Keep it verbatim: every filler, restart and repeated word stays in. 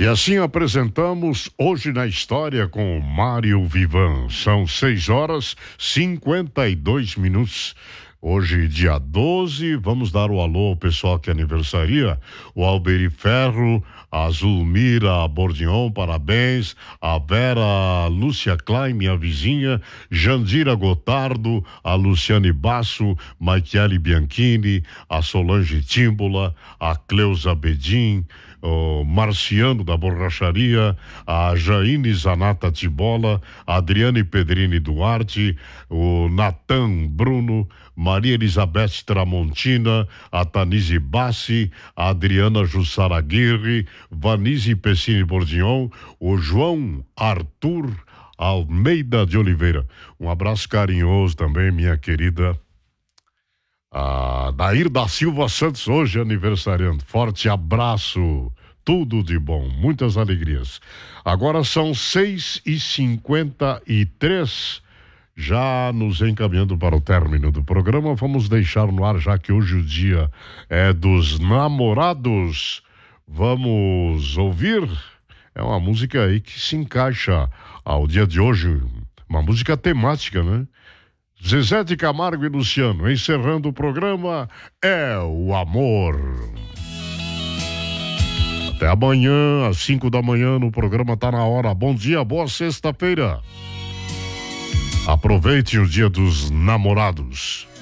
E assim apresentamos Hoje na História com Mário Vivan. São seis horas e cinquenta e dois minutos. Hoje, dia doze, vamos dar o alô ao pessoal que aniversaria. O Alberi Ferro, a Zulmira Bordignon, parabéns. A Vera Lúcia Klein, minha vizinha. Jandira Gotardo, a Luciane Basso, Maichele Bianchini, a Solange Tímbola, a Cleusa Bedin, o Marciano da Borracharia, a Jaine Zanata Tibola, a Adriane Pedrini Duarte, o Natan Bruno, Maria Elizabeth Tramontina, a Tanise Bassi, a Adriana Jussara Aguirre, Vanise Pessini Bordignon, o João Arthur Almeida de Oliveira. Um abraço carinhoso também, minha querida a Dair da Silva Santos, hoje aniversariando. Forte abraço, tudo de bom, muitas alegrias. Agora são seis e cinquenta e três, já nos encaminhando para o término do programa. Vamos deixar no ar, já que hoje o dia é dos namorados. Vamos ouvir, é uma música aí que se encaixa ao dia de hoje, uma música temática, né? Zezé de Camargo e Luciano, encerrando o programa, é o amor. Até amanhã, às cinco da manhã, no programa Tá Na Hora. Bom dia, boa sexta-feira. Aproveite o dia dos namorados.